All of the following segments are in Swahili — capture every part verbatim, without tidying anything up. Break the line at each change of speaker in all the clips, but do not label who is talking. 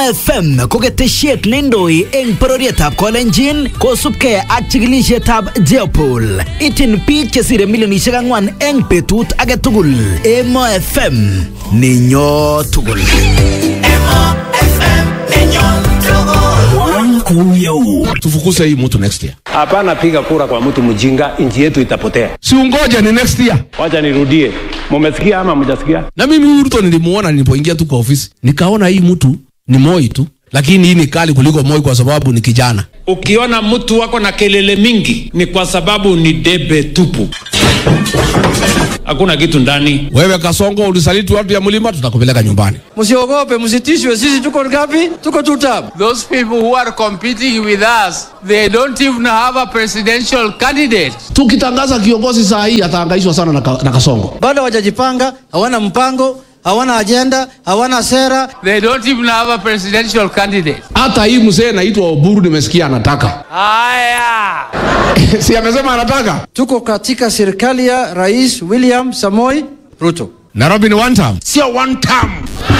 F M ko ketesiet neindoi eng pororietab Kolenjin kosubkei ak chikilisietab Jeopol. Itin biik chesire milionisiek ang'wan eng betut age tugul. Emo F M ninyo tugul.
Emo F M ninyo tugul.
Tufukuse hii mtu next year.
Hapana piga kura kwa mtu mjinga, nchi yetu itapotea.
Si ungoje ni next year.
Wacha nirudie. Mumesikia ama mjasikia?
Na mimi Ruto nilimuona nilipoingia tu kwa ofisi. Nikaona hii mtu ni Moi tu. Lakini hii ni kali kuliko Moi kwa sababu ni kijana.
Ukiona mtu wako na kelele mingi ni kwa sababu ni debe tupu. Hakuna kitu ndani.
Wewe Kasongo ulisaliti watu ya mlima, tutakupeleka nyumbani.
Msiogope, msitishwe, sisi tuko ngapi? Tuko two term.
Those people who are competing with us, they don't even have a presidential candidate.
Tukitangaza kiongozi saa hii atahangaishwa sana na, ka, na Kasongo.
Bado hawajajipanga, hawana mpango, hawana agenda, hawana sera.
They don't even have a presidential candidate.
Hata hii mzee anaitwa Oburu nimesikia anataka.
Haya.
Si amesema anataka?
Tuko katika serikali ya Rais William Samoei Ruto.
Nairobi ni one term. Sio one term.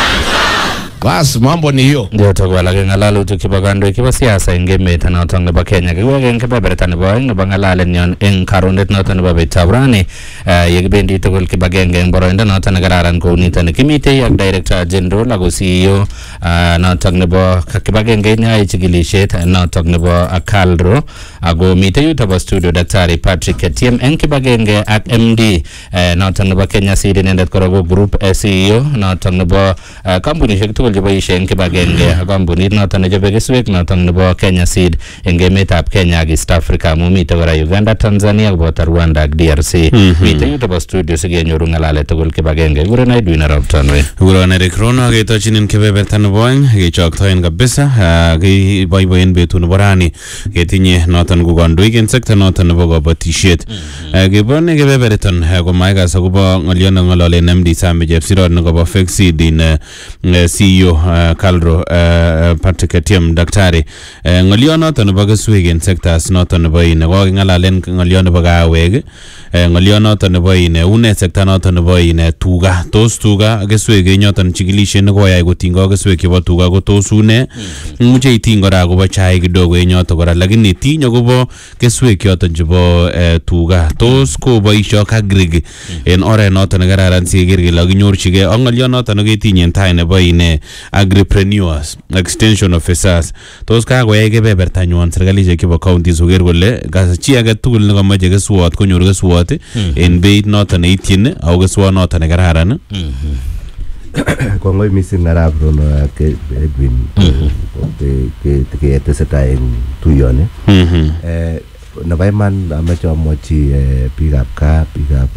Bas mambo ni hiyo.
Ndio tokwa lage ngalalu tukibagando ikiwa siasa ingeme tana otong ba Kenya kiwa ngeke ba beretane ba ng bangalale nyon eng karonet noton ba betabrani yegibendi tokol kibagenge eng boroindo noton gararan ko nitan kimite yak director general ago C E O noton nebo kibagenge nya ichigilishet noton nebo Akalro ago mite yuto ba studio Daktari Patrick Etienne eng kibagenge ak M D noton nebo Kenya Seed nendet korogo group C E O noton nebo company shek boishe eng kibagenge kampunit noton nechobe keswek noton nebo Kenya Seed eng emetab Kenya ak East Africa mumite kora Uganda, Tanzania koboto Rwanda ak D R C. Mite yuto bo studio sigenyoru ng'alalet tugul kibagenge. Kuren Edwin Roptonwe.
Kuren Eric Rono ketochinin kebeberta nebo oeng kechoktoen kabisa keboiboen betut nebo rani ketinye noton ko kandoik eng sekta noton nebo kabatisiet. Kebone kebeberiton komaikas akobo ng'olyon ng'ololen M D Sami Chepsirot nekobo Fake Seed in C E O uh, Kalro uh, Patrick Etienne Daktari uh, ng'olyon noton nebo keswek en sectors noton nebo ine koking'alalen ng'olyon nebo kawek uh, ng'olyon noton nebo ine une sekta noton nebo ine tuga tos tuga keswek enyoton chikilishet nekoyai kotingo keswek chebo tuga ko tos une muche iting kora akobo chaik kidogo enyoto kora lakini tiny akobo keswek choton chebo uh, tuga tos koboisio kagrig en oret noton nekararan sikeker kele kakinyorchigei ak ng'olyon noton neketinye en tai nebo ine agripreneurs extension officers tos kakoyai kebebertanywan serkalishek chebo counties koker kole chi age tugul nekomoche keswot konyor keswot en beit noton neityin ako keswot noton nekararan.
Kongoi missing arap Rono ak Edwin ketesetai en tuyoni. Nebo iman ameche amwachi biikab gaa biikab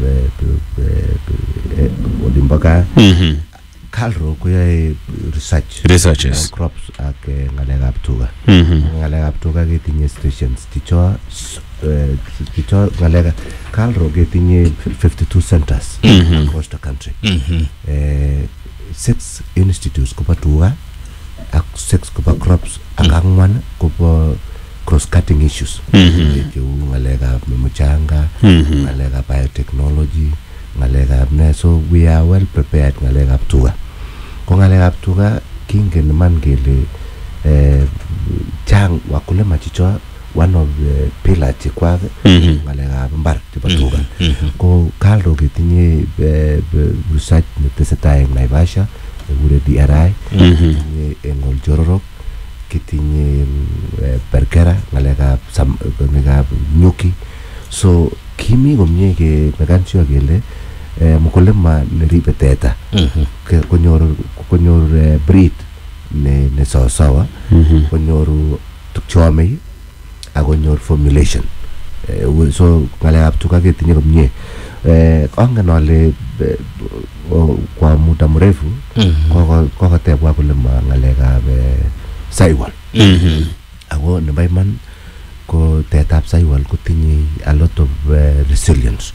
olimbo gaa Kalro koyae research
researches
crops ak ngalekab tuga. Ngalekab tuga ketinye stations ticho ticho ngalekab Kalro ketinye fifty-two centers across the country. Eh six institutes koba tuga ak six koba crops ak angwan koba cross cutting issues. Ke ngalekab mchanga, ngalekab biotechnology, ngalekab ne, so we are well prepared ngalekab tuga. Ko ngalekab tuga kingen man kele eh chang wakulima chicho one of the pillars chikwak ngalekab mbar chebo tuga. Ko Kalro ketinye research netesetai eng Naivasha ekure D R I, ketinye eng Oljororok, ketinye Berkera ngalekab ngalekab nyuki. So kimi komie ke mekan sure kele mkulima neribe teta konyor konyor breed ne ne sawa sawa, konyor tukchome ak konyor formulation. So ngalekab tuga ketinye komie. Angen ale kwa muda mrefu kokotebwa kulima ngalekab saiwal. Ako nebo iman ko tetab saiwal kotinye a lot of uh, resilience.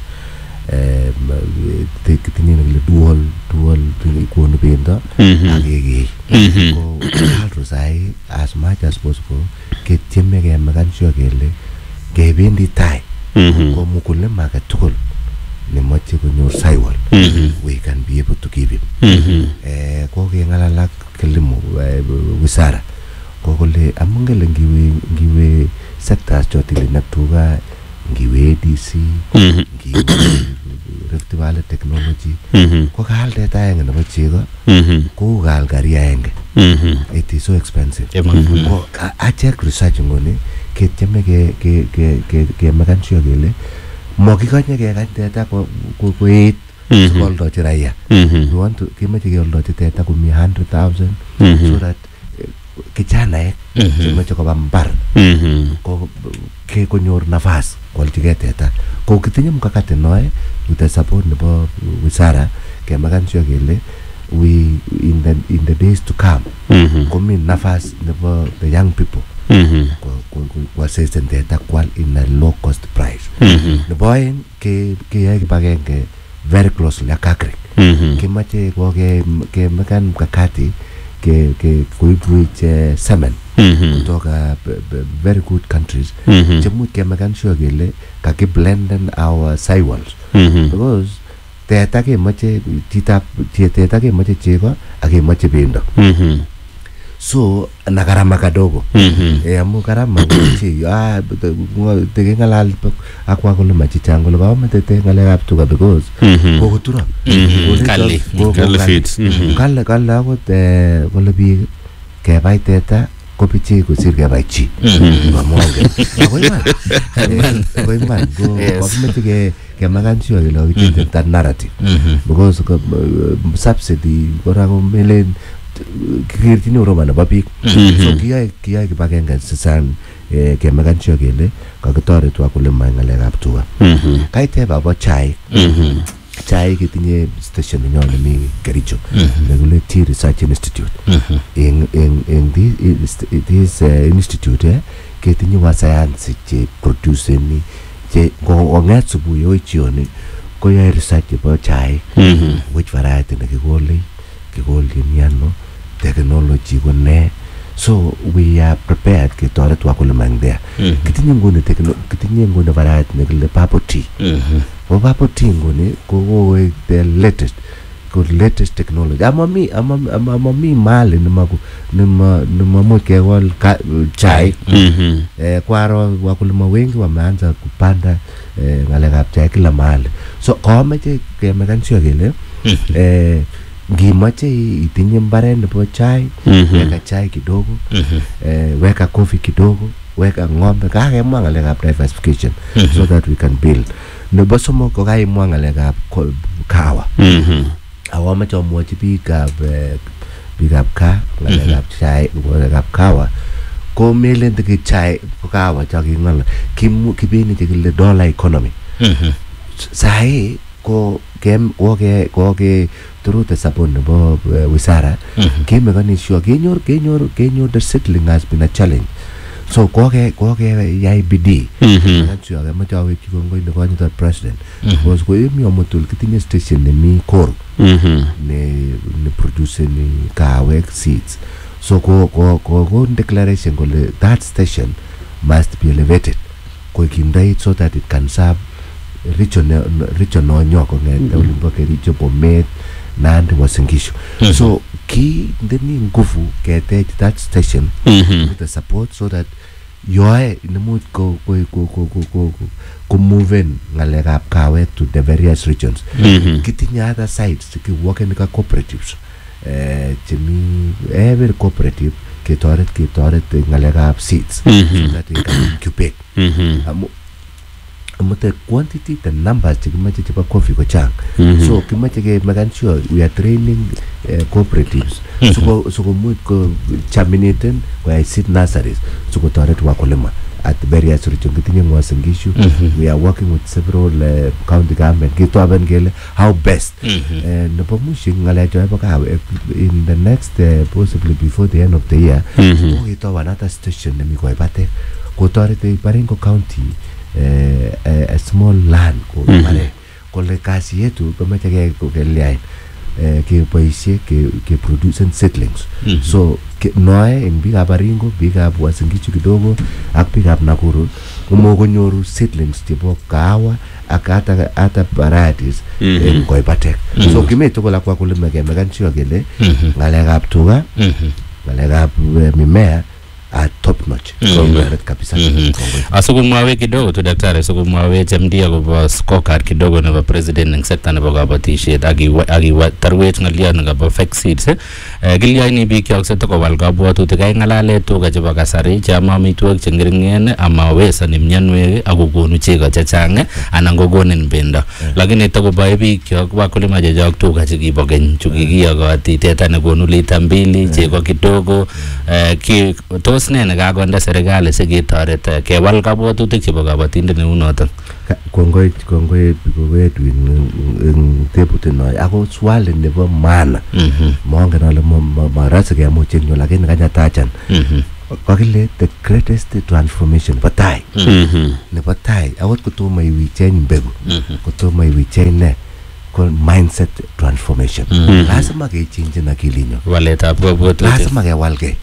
Tinye nile dual dual konu bendo agege. Ko Kalro sai as much as possible ketieme kemekan sure kele kebendi tai ko mkulima age tugul nemoche konyor saiwal we can be able to give him. Eh ko kengalala kilimo uh, wizara ko kole amungele ngiwe ngiwe sectors chotile natuga ngiwe A D C ngiwe Rift Valley Technology ko kaal teta aenge nebo chego ko kaal gari aenge it is so expensive ko a check research ngoni ketyeme ke ke ke ke makan sure kele mokikanye ke kany teta ko koet koldo chiraya we want to kimache ke oldo teta ko mi one hundred thousand so that kijana ek kimache ko bambar ko ke konyor nafas kwalchige teta ko kitinye mkakati noe with the support nebo wizara ke makan sure kele we in the in the days to come komi nafas nebo the young people kwa system data kwal in a low cost price the boy ke ke ya bagenge very closely akakri ke mache ko ke ke makan mkakati ke ke kuipuich semen kutoka very good countries jemu ke makan sure gele ka ke blend our sidewalls because teta ke mache tita teta ke mache chego ake mache bendo so na garama kadogo eh amu garama chi ah tege ngalal akwa kole machi chango lo ba tete ngale up to because ko kutura
kalli
kalli fit
kalla kalla ko te kole bi ke bai teta ko pichi ko sir ke bai chi mamonge ko man ko man go ko mete ke ke magan sio lo ki that narrative because subsidy ora ko melen kirtini uroma na babik so kia kia kibagenga sisan ke magan sio gele ka kitore tu akule mangale kaptua kaite baba chai chai kitinye station nyone mi Kericho Negule Tea Research Institute in in in this this institute eh kitinye wa science che produce ni che go ngatsu buyo chioni ko ya research about chai which variety ne kigole kigole niano technology gone so we are prepared ke tore tu akule mangde kitinye ngone technology kitinye ngone variety ne kile papo tea o papo tea ngone ko go the latest ko latest technology amami amami mali ne maku ne ma ne mamo ke wal chai eh kwaro wakulima wengi wameanza kupanda ngale kap chai kila mahali so kama che ke mekancho gele eh ngimache itinye mbare nebo chai weka chai kidogo eh weka coffee kidogo weka ng'ombe kage mwangale kap diversification so that we can build nebo somo ko kai mwangale kap kawa awama cho mochi bi kap bi kap ka ngale kap chai ngale kap kawa ko mele de chai kawa cha ngala kim kibini de dollar economy sai ko kem ko ke ko ke through the support nebo wizara kim gani sure kenyor kenyor kenyor the settling has been a challenge so ko ke ko ke yai bidi sure ga ma tawe ki ngo ndo ko the president was ko mi omotul kitinye station ne mi kor ne ne produce ni kawe seeds so ko ko ko declaration ko that station must be elevated ko kindai so that it can serve region region no nyoko ngene ulimbo ke richo Bomet Nandi Wasingishu so ki ndeni nguvu kete that station with the support so that yoe in the mood go go go go go go move in ngale kap kawe to the various regions kitinya other sides ki work in the cooperatives eh chimi every cooperative ke toret ke toret ngale kap seeds so that they can incubate the quantity the numbers to match it about coffee ko chang so kimache ke magan sure we are training uh, cooperatives so ko so ko mut ko germinating where seed nurseries so ko tore tu wakulima at various regions kitinye Wasingishu we are working with several uh, county government gitu aben gele how best and no pamushi ngala jo ka in the next uh, possibly before the end of the year so ito another station mi ko ibate ko tore te Baringo County Uh, a, a small land ko mare ko le kasi yetu ko mete ke ko ke liai eh, keboisie ke ke producing seedlings so noe eng biikab Baringo, biikab Uasin Gishu kidogo ak biikab Nakuru komokonyoru seedlings chebo kahawa ak hata hata varieties en Koipatek so kimei tugul ak wakulima kemekan sure kele ngalekab tuga ngalekab mimea are top notch mm-hmm. kabisa
mm-hmm. Asukumwawe kidogo tu daktari, asukumwawe chamdi akobo scorecard kidogo nebo president eng sekta nebo kabatishet akiwa tarwech ng'alyon nebo fake seeds eh kilyaini biik kyok setokowal kabwatutik ai ng'alale tuga chebo kasari cheame amitwogik cheng'ering'en amawesani mionwek akokonu chego chechang anan kokonin bendo lakini takoboe biik kyok wakulima chechok tuga chekibo keny chukikiyokoti teta nekonu lita mbili chego kidogo ki tos ne nekakonde serikali siketoret kewal kabwatutik chebo kabatindet neu noton.
Kongoi kongoi kongoi eng tebutenoe ako swali nebo maana mongen ale marase kemuch nyo lakini kanyatachan kakile the greatest transformation nebo tai nebo tai akot kotomo iwicheny mbegu kotomo iwicheny ne ko mindset transformation lazima kechange akilinyo
waletab kabwatutik
lazima kewalge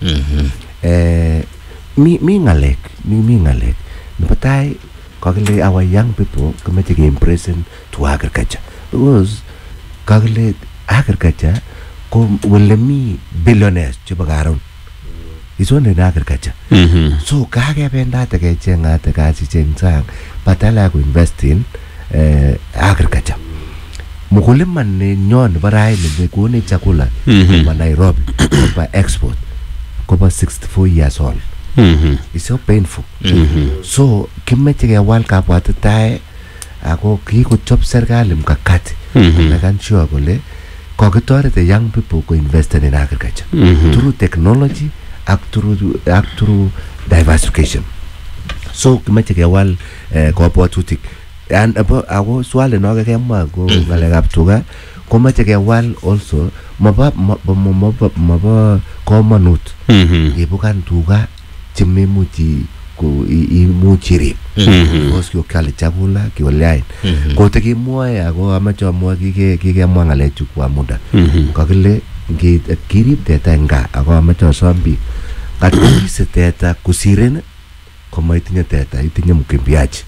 eh mi mi ngalek mi mi ngalek nebo tai kakile our young people komeche ke impress to agriculture because kakile agriculture ko wale mi billionaires chebo karon isone na agriculture so kakebendate kechengate kasi chengsang badala ku invest in eh agriculture mkulima ni nyon barai ni kuone chakula kwa Nairobi kwa export kwa sixty-four years old mm-hmm. It's so painful mm-hmm. So kimeche ke wal kabwatitae ako kikochop serikali mkakati na kan sure kole kokitoret the young people ko invest in agriculture mm-hmm. through technology ak through ak through diversification so kimeche ke wal eh, kabwatutik and about ako swali no kemwa ko ngalekab tuga komeche ke wal also maba maba maba komonut ibukan tuga chimemuchi ko imuchi rip because yo kale chakula kiwalai ko tekimwoe ako amache amwa kike kikemwa ngalechu kwa muda kakile kirip teta nga ako amache asambi katisi teta kusiren koma itinye teta itinye mkimbiaji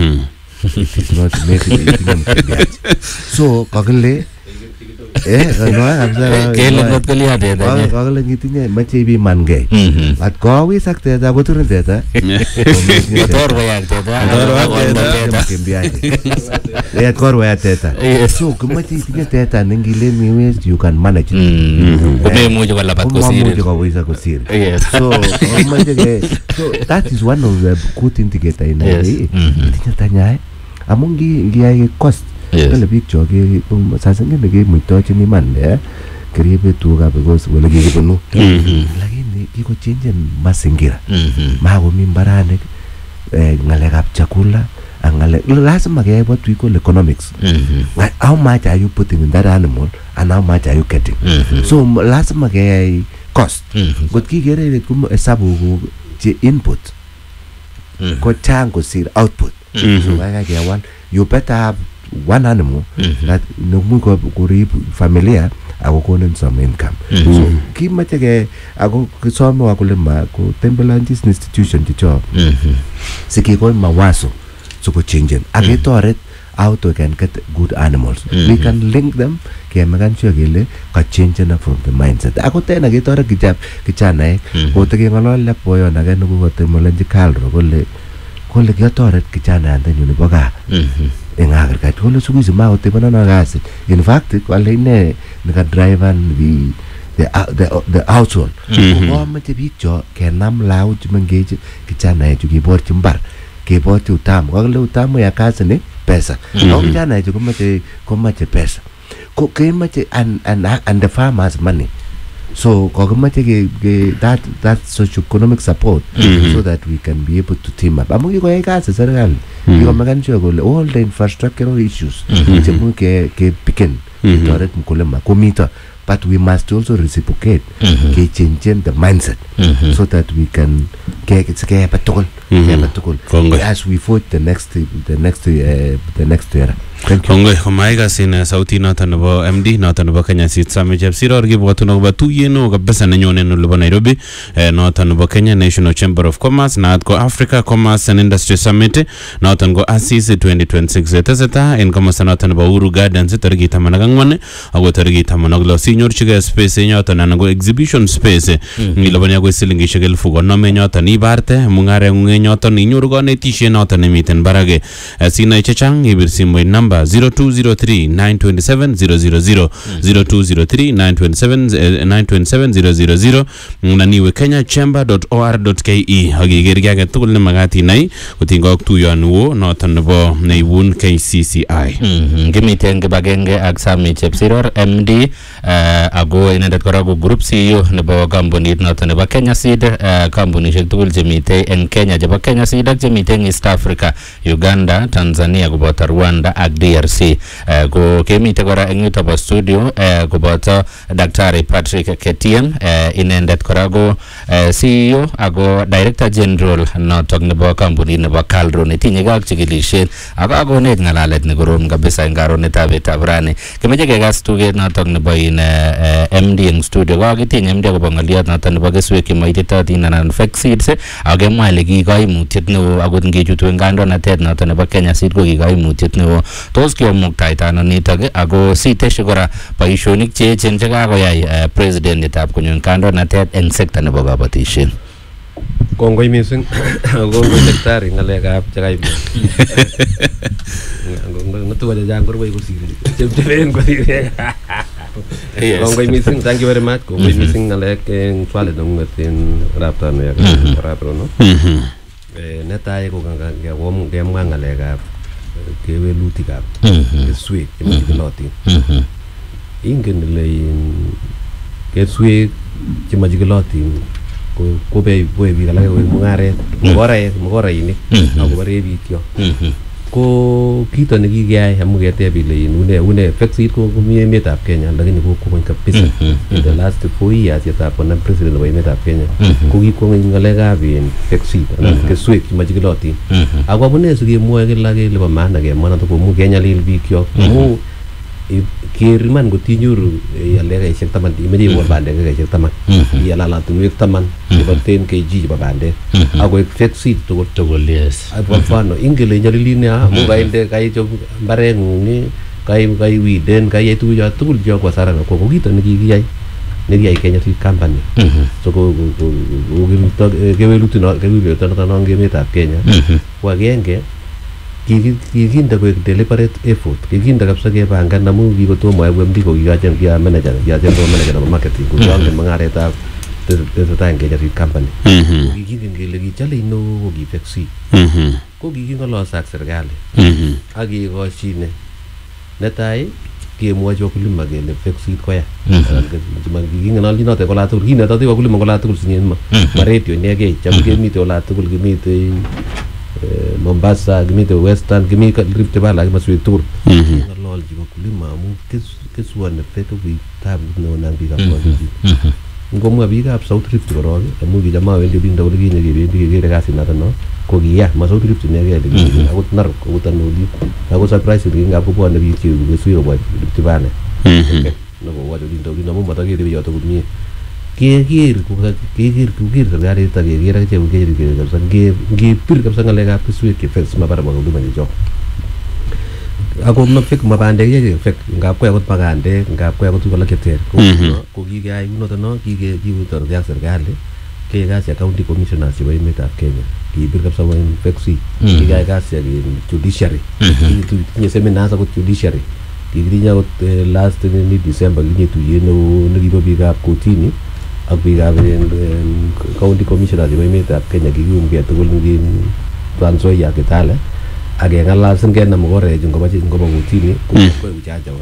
it's not maybe itinye mkimbiaji so kakile eh no amza
kele ngot kaliya teta
kakile ngitinye mache ibi mange at ko wi sak teta ko turun teta
motor waya teta
motor teta mkimbiaji eh kor waya teta so kumache itinye teta ningile miwes you can manage
kume mujo wala pat ko siri
mujo ko wisa ko siri so mache so that is one of the good indicator in a itinye tanya amungi ngiaye cost kale bik choke sasa ngene ke muitochi ni man eh karibe tuga because wala kikibunu lakini kiko change mazingira mako mimbarane eh ngalekab chakula angale lazima ke watu iko economics how much are you putting in that animal and how much are you getting so lazima ke cost got kigere kum hesabu je input ko chango sir output so kaya ke one you better have one animal mm-hmm. that no muko kurip familia akokonen some income mm-hmm. so kimache ke ako kisome wakulima ko tembelanjis institution chicho mm-hmm. sikiko mawaso so ko change akitoret how to can get good animals mm-hmm. we can link them ke makan sure kele ka change na from the mindset ako tena kitoret kichap kichana mm-hmm. ko teke ngolole boyo na ke nuko temolanji kalro kole kole kitoret kichana andenyu nebo ka mhm en agriculture kole sukuzi ma otebana na gasi in fact kale ne nika driver the the the, the household ko mate bicho kenam lau chimengege kichana yetu kiborchi mbar kiborchi utamu kale utamu ya kazi ni pesa au kichana yetu komate komate pesa ko kemache and and and the farmers money so kokomache ke that that socio-economic support mm-hmm. so that we can be able to team up amungi ko ekase serikali iko maganisho ko all the infrastructural issues chemu ke ke picken direct mkulima komita but we must also reciprocate mm-hmm. ke change the mindset mm-hmm. so that we can ke ke patrol ke patrol as we forge the next the next uh, the next era
Kongoi komai kasin sauti noton nebo M D noton nebo Kenya Seed Summit Chepsiror kibwotun akobo tuyet neo kabisa nenyone en olebo Nairobi noton nebo Kenya National Chamber of Commerce naat ko Africa Commerce and Industry Summit noton ko ASIS twenty twenty-six tesetai en komosta noton nebo Uhuru Gardens tarikit taman ak ang'wan ako tarikit taman ak lo sinyorchigei space yoton anan ko exhibition space iliboni akoi silingishek elfu konom yoton ibarte mung'areng'ung en yoton inyoru konetisiet noton nemiten barak sinai chechang ibir simoit number zero two zero three nine two seven zero zero zero zero two zero three nine two seven nine two seven zero zero zero naniwe kenya chamber dot o r dot k e akiker ki age tugul nemagat inai kotinygei ak tuyoni wo noton nebo neibun K C C I.
Kimiten kibagenge ak Sami Chepsiror M D ako inendet kora ko group C E O nebo kampunit noton nebo Kenya Seed, kampunishek tugul chemite en Kenya chebo Kenya Seed ak chemite en East Africa, Uganda, Tanzania koboto Rwanda ak D R C. Ko kemite kora en yuto bo studio koboto Daktari Patrick Ketiem, inendet kora ko C E O ako Director General notok nebo kampunit nebo Calro netinye ak chikilishet ak akonet ngalalet nekorom kabisa en karonetab betab rani. Kemeche kekas tuget notok nebo in M D en studio ko akitinye M D akobo ngoliot notok nebo keswek chemoititotin anan fake seeds ak kemwa ile ki koimutiet neo akot ngechutu en kandoinatet notok nebo Kenya Seed ko ki koimutiet neo. Tos kiomuktaita ano nitok ako siteshi kora boisionik cheechen chekakoyai presidentitab konyon kandoinatet en sekta nebo kabatishet.
Kongoi mising kongoi daktari ngalekab chekaib natuwa chechang korwai kosire chepcheben kosire kongoi mising, thank you very much. Kongoi mising ngalek en swalit nengunget en raptano ya rapro no netai ko kemwa ngalekab kewelutikab keswek chemachikilotin. Ingen ile keswek chemachikilotin ko be boe biik alak koik mung'aret mung'aret mung'arainik akobore biik yo ko kito nekikiyai amu keteb ile une une fake seed ko mi emetab Kenya lakini ko kokony kabisa in the last four years yetab konam president nebo emetab Kenya ko kikwong ngalekab fake seed anan keswek chemachikilotin ako amune sikemwoe kila kele bo maana kemwa noto ko mu kenyalil biik yo amu kiriman kotinyoru alekaishek taman imeche iwol bandek akaishek taman ialalatunwek taman chebo ten kilograms chebo bandek akoek fake seed tugul tugul. Yes, kwa mfano ingele nyalilini amu kainde kaichop mbareng'ung kai widen kai tugucho tugul cho kwa sara ko kito nekikiyai nekiyai Kenya Seed Company. So ko kewelutik noton emetab Kenya ko agenge kikinde koek deliberate effort, kikinde kabisa kepangan amu kikotomo M D ko kikachen kia manager kia general manager nebo marketing ko kiongen mung'aretab tesetai en Kenya Seed Company. Kikingen kele kichale ino ko ki fake seed ko kiking'olose ak serikali ak kikoshine netai kemwochi wakulima kele fake seed koya kiking'ololchi notok kola tugul kinetoti wakulima kola tugul sinyen ma radio inegei cham kemite ola tugul kimite Mombasa, kimite Western, kimite Rift Valley, kimaswek tugul. Ng'ololchi wakulima amu keswoni fake ko tabu neo nang biikab South. Ngomwa biikab South Rift korok amu kicham awendi bindo kole kinye kebendi kekere kasit noto no ko kiya ma South Rift inegei ile akot Narok akot Anoli ako surprise ngap kobwone biik che keswek kobwa Rift Valley. Nebo wacho bindo kino amu matakere yoto komie. Keker keker keker serikalit ak keker ak ichek keker keker kabisa ngepir kabisa ngalekab keswek chefake mabara makulima checho ako mafake mabandek che fake ngap koy akot magandek ngap koy akot alak cheter ko kikeyai kunoto no kiketor ak serikali kekasi county commissioners chebo emetab Kenya kipir kabisa en fake seed kikeyai kasi ak judiciary kitinye seminars akot judiciary kikitinye akot last ni December kitinye tuyet neo nekibo biikab kotini ak biikab county commissioners chebo emetab Kenya kikiumgei tugul ngin Trans Nzoia Kitale ak keng'alal singenam korechu ngobo ngobo kotini kokoe uchacha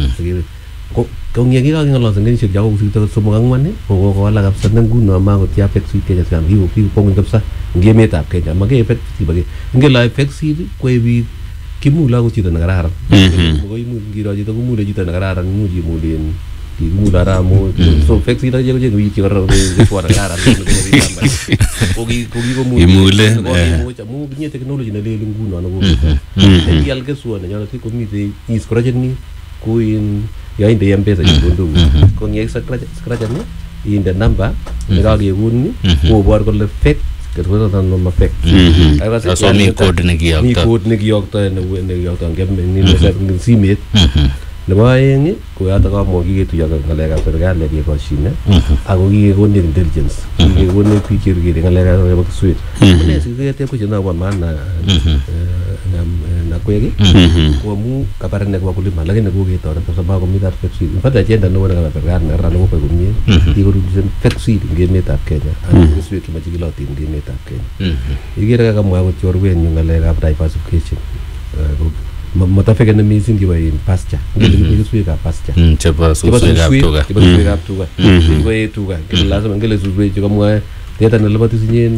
ko kongye kikakeng'ololse kenyisiek chako kosirto somok ang'wan ko kokowalak kabisa ne nguno makotia fake seed Kenya Seed kikokong'ony kabisa eng emetab Kenya makee fake seed bake ngele fake seed koe biik kimule akot chito nekararan. Makoi imuch ngiro chito komule chito nekararan imuch imulen kikimul aramu so fake seed aje je wi chora ke swara gara ko gi ko gi ko mu
imule
mu ni technology na le nguno na go e yal ke suona nyala ki ko mi de is project ni ko in ya inde yambe sa jibondo ko ngi scratch scratch ni in the number ne ga ge gun ni ko bor ko le fake ke ko ta no ma fake
ai so mi code ne gi
mi code ne gi yokta ne ne yokta ngem ni ne sa si met ne ba yin ko ya ta ka mo gi tu ya ga le ga serikali ge ko shine ago gi ko ni intelligence gi ko ne picture gi ga le ga ba suit ne si ge te ko jina wa mana na ko gi ko mu ka par ne ko ko lima la ge ne ko ge to ta ba ko mi dar fake suit fata agenda no ga per ga na ra no ko ko mi gi ko du fake suit ge me ta Kenya an suit ma ji lo tin ge me ta Kenya gi ga ga mo ko chor wen ñu ga le ga diversification mata feke na missing ki in pasture ngeli ngi suwe ka pasture
mm chapa suwe ka tuga
chapa suwe ka tuga suwe tuga ngeli lazima ngeli suwe jo kama teta na labati sinyen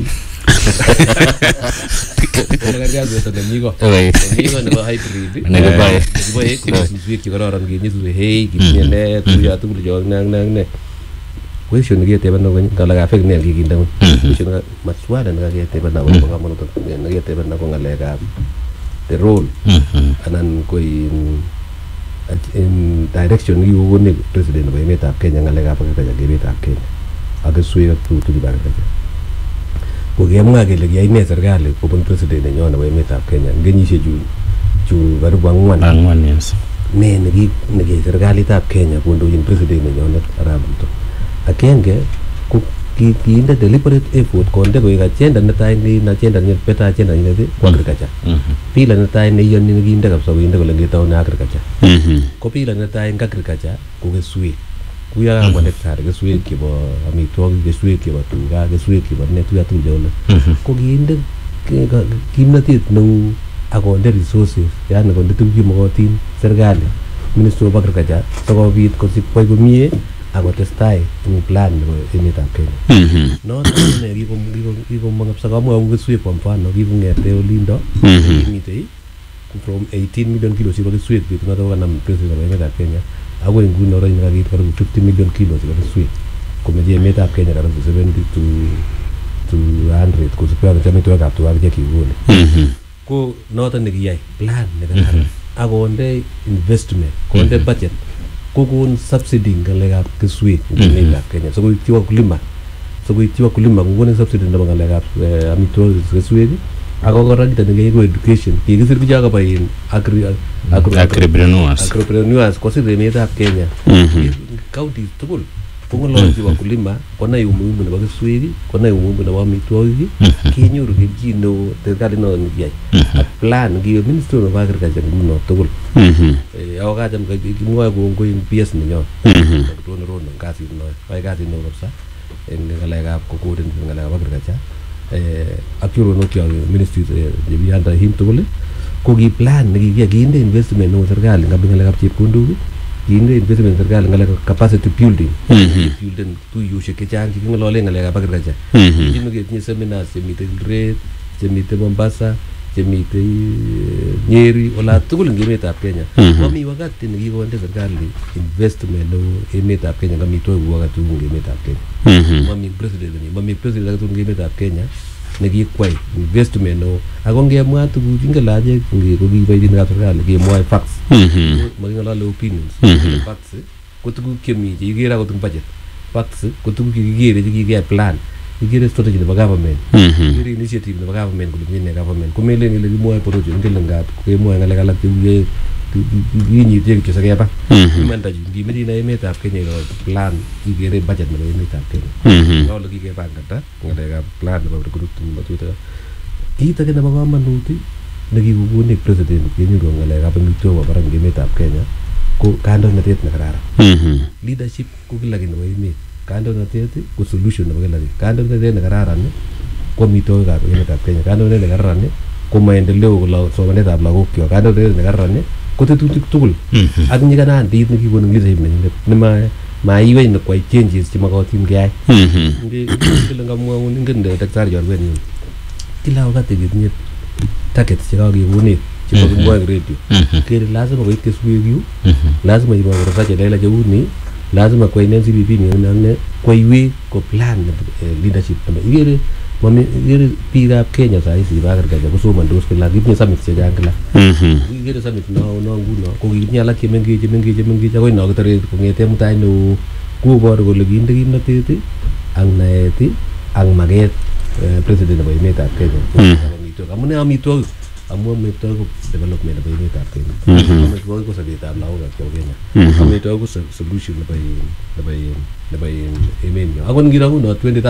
ona ga ga ta migo migo na hybrid
ne ga ba
suwe ko suwe ki gara ran gi suwe hey ki ne tu ya tu jo nang nang ne question gi te bana ko ngala ga feke ne gi ndam question ga maswada na ga te bana ko ga mo to na ga te bana ko ngala ga the role anan ko in in direction you woni president ba meta Kenya ngale ga pa ka ga meta Kenya aga suya tu tu ba ka ko ge mga ge le ge ne serikali ko bon president nyona ba meta Kenya ngenyi se ju ju baru bangwan
bangwan yes
ne ne gi ne ge serikali ta Kenya ko ndo in president nyona arabu to akenge ko ki ki inde deliberate effort konde ko ga chenda na tai ni na chenda ni peta chenda ni de ko agriculture pila na tai ni yon ni inde ka so inde ko lengi taw na agriculture ko pila na tai ka agriculture ko ge suwe ku ya ma ne tar ge suwe ki bo ami to ge suwe ki bo tu ga ge suwe ki bo ne tu ya tu jo le ko gi inde ki na ti no agonde resources ya na gonde tu ki mo tin sergali ministro of agriculture to ko bit ko si ko go mie ago testai ni plan no emeta Kenya no ne gigo gigo gigo mangap sa kamo ago suye kwa mfano gigo ngete olindo imite from eighteen million kilos iba suye bit na to na president wa emeta Kenya ago nguno ro inga git karibu fifty million kilos iba suye komeje emeta Kenya karibu seventy to to one hundred ko supaya chama to ga to age kigone ko no ta ne giyai plan ne ga ago onde investment ko onde budget kukun subsidy ngalega kiswi ngalega Kenya so kuitiwa kulima so kuitiwa kulima kukun subsidy na ngalega amito kiswi agogora kita ngego education kigisir bijaga pa in agri
agripreneurs
agripreneurs ko sire meta Kenya county tukul kungo lo jiwa kulima kona yumumu na bagiswi kona yumumu na amito gi kinyoru gino terkali no ngiai plan gi minister of agriculture no tukul eh awaga jam ga gimwa go go in P S ni nyo to no ro no kasi no ai kasi no sa en ngala ga ko ko den ngala ga agriculture eh akiro no kya ministry de bi anda him tukul ko gi plan gi gi gi inde investment no serikali ngabi ngala ga chip kundu inde investment serikali ngala capacity building building tu yushe ke jang gi ngalo le ngala ga agriculture inde ge ni seminars semite red semite Mombasa semite Nyeri ola tukul ngimeta Kenya mami wakati ni gigo ende serikali investment no emeta Kenya ngami to wakati ngimeta Kenya mami president ni mami president tu ngimeta Kenya negi kwai investment no agonge mwa tu ngala je ngi ko gi baydi na serikali gi moy facts mo ngala le opinions facts ko tu kemi ji gira ko tu budget facts ko tu gi gira ji gi plan igire strategy de government igire initiative de government ko ni government ko mele ngi le moy projet ngel nga ko moy ngala kala tu ye yi ni de ke saga ba man ta ji mi dina emeta Kenya plan igire budget na emeta Kenya no lo gi ke ba ngata ngada ga plan ba ko tu ba tu ta kita ke na ba manuti nagi gugu ni president ke ni ro ngala ga ba mi to ba barang emeta Kenya ko kando na tet na karara leadership ko gilagi no imi kando na tete ko solution na bagala kando na tete na karara ne ko mito ga ko emeta Kenya kando na karara ne ko maendeleo ko la so ne tab la ko kyo kando na karara ne ko te tu tukul ak ni kana ndi ni ki ko ngi leadership ne ma ma iwe ni ko changes ti ma ko tim ga ngi ngi nga mo ngi ngende daktar jor ben ni kila wakati ni target ti ga gi woni ci ko mo radio ke lazima ko ikes wi yu lazima yi mo rafa je la jawu ni lazima kwa ine C P P ni nane kwa iwe ko plan leadership na igere mami igere biikab Kenya saa hizi bagaraja kosomandos kila kitinye summit chechang kila igere summit no no nguno ko kitinye alak chemengech chemengech chemengech akoi no kitore kong'ete mutai neo koboru kole kinde kimnotet ak naet ak maket president nebo emetab Kenya amune amitwogik amu amitwogik ko development nebo emetab Kenya amitwogik ko sobetab lagokab Kenya amitwogik ko solution nebo nebo nebo emenyo akot ngiro kuno twenty